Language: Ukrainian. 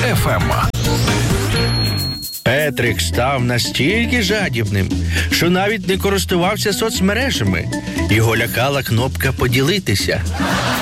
FM. Петрик став настільки жадібним, що навіть не користувався соцмережами. Його лякала кнопка «Поділитися».